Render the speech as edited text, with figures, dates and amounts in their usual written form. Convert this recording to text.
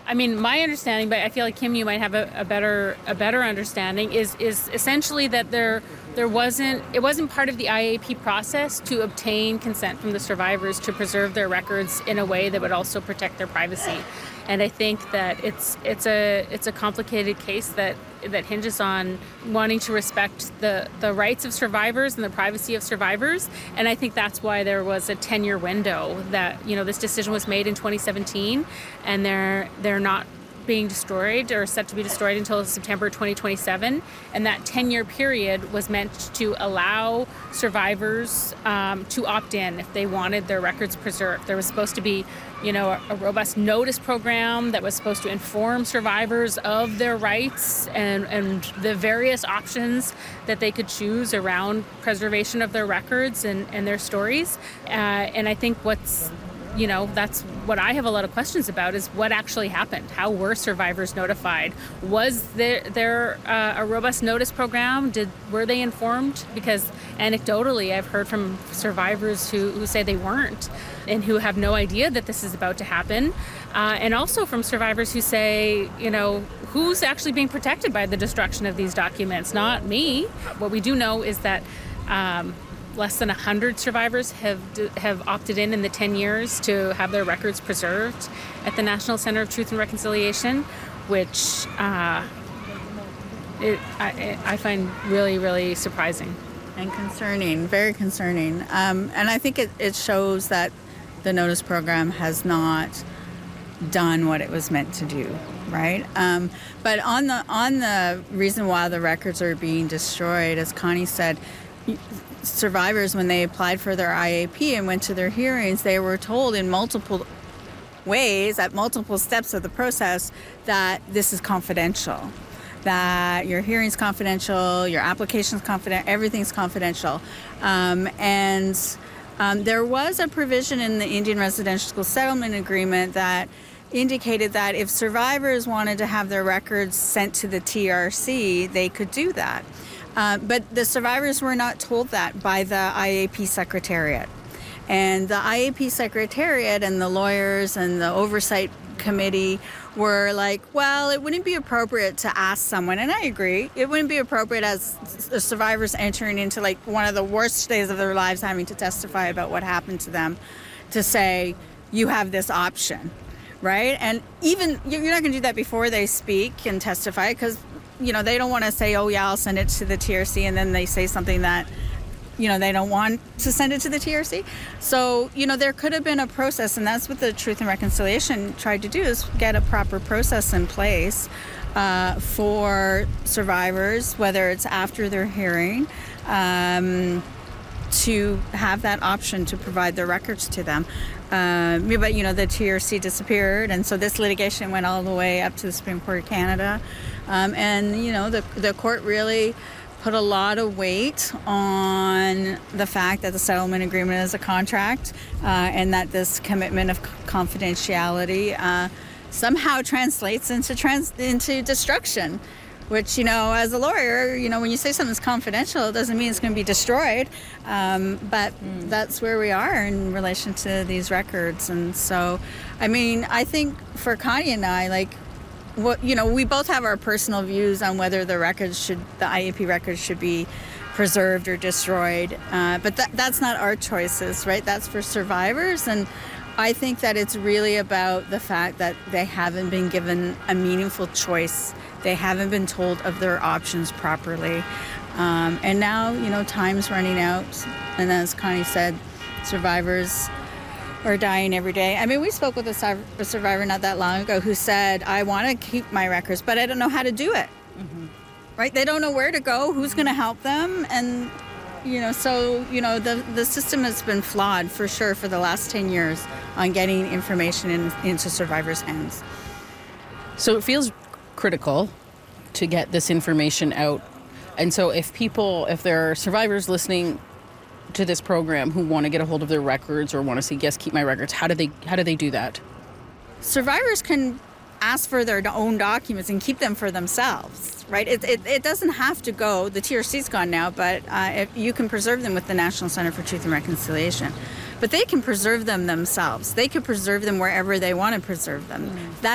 I mean, my understanding, but I feel like Kim, you might have a better understanding, is essentially that it wasn't part of the IAP process to obtain consent from the survivors to preserve their records in a way that would also protect their privacy. And I think that it's a complicated case that hinges on wanting to respect the rights of survivors and the privacy of survivors. And I think that's why there was a 10-year window that, this decision was made in 2017, and they're not being destroyed or set to be destroyed until September 2027. And that 10-year period was meant to allow survivors to opt in if they wanted their records preserved. There was supposed to be, a robust notice program that was supposed to inform survivors of their rights and the various options that they could choose around preservation of their records and their stories. And I think that's what I have a lot of questions about, is what actually happened. How were survivors notified? Was there a robust notice program? Were they informed? Because anecdotally, I've heard from survivors who say they weren't and who have no idea that this is about to happen. And also from survivors who say, who's actually being protected by the destruction of these documents? Not me. What we do know is that less than 100 survivors have opted in the 10 years to have their records preserved at the National Centre of Truth and Reconciliation, which I find really, really surprising. And concerning, very concerning. And I think it shows that the notice program has not done what it was meant to do, right? But on the reason why the records are being destroyed, as Connie said, survivors, when they applied for their IAP and went to their hearings, they were told in multiple ways, at multiple steps of the process, that this is confidential, that your hearing's confidential, your application's confidential, everything's confidential. There was a provision in the Indian Residential School Settlement Agreement that indicated that if survivors wanted to have their records sent to the TRC, they could do that. But the survivors were not told that by the IAP Secretariat. And the IAP Secretariat and the lawyers and the oversight committee were like, well, it wouldn't be appropriate to ask someone, and I agree, it wouldn't be appropriate as the survivors entering into like one of the worst days of their lives, having to testify about what happened to them, to say, you have this option, right? And even, you're not going to do that before they speak and testify, because they don't want to say, oh, yeah, I'll send it to the TRC, and then they say something that, they don't want to send it to the TRC. So, there could have been a process, and that's what the Truth and Reconciliation tried to do, is get a proper process in place for survivors, whether it's after their hearing, to have that option to provide their records to them. But, the TRC disappeared, and so this litigation went all the way up to the Supreme Court of Canada. The court really put a lot of weight on the fact that the settlement agreement is a contract, and that this commitment of confidentiality somehow translates into destruction, which, as a lawyer, when you say something's confidential, it doesn't mean it's going to be destroyed. But that's where we are in relation to these records. And so, I think for Connie and I, we both have our personal views on whether the IAP records should be preserved or destroyed. But that's not our choices, right? That's for survivors. And I think that it's really about the fact that they haven't been given a meaningful choice. They haven't been told of their options properly. And now, time's running out. And as Connie said, survivors are dying every day. We spoke with a survivor not that long ago who said, I want to keep my records, but I don't know how to do it. Mm-hmm. Right? They don't know where to go, who's going to help them. And, the system has been flawed for sure for the last 10 years on getting information into survivors' hands. So it feels critical to get this information out. And so if there are survivors listening to this program who want to get a hold of their records or want to say, yes, keep my records, how do they do that? Survivors can ask for their own documents and keep them for themselves, right? It doesn't have to go. The TRC's gone now, but if you can preserve them with the National Centre for Truth and Reconciliation. But they can preserve them themselves. They can preserve them wherever they want to preserve them. That